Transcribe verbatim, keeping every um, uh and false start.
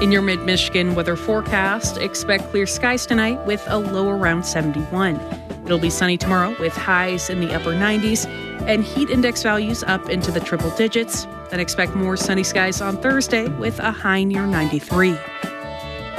In your mid-Michigan weather forecast, expect clear skies tonight with a low around seventy-one. It'll be sunny tomorrow with highs in the upper nineties and heat index values up into the triple digits. Then expect more sunny skies on Thursday with a high near ninety-three.